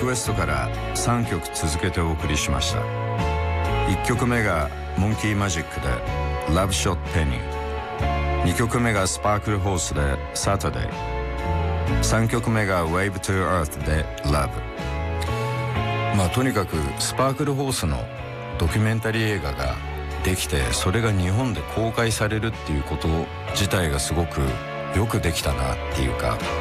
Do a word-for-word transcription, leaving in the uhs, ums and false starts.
クエストからさんきょく続けてお送りしました。いっきょくめがモンキーマジックで Love Shot Penny、 にきょくめがスパークルホースで Saturday、 さんきょくめが Wave to Earth で Love。 まあとにかくスパークルホースのドキュメンタリー映画ができて、それが日本で公開されるっていうこと自体がすごくよくできたなっていうか、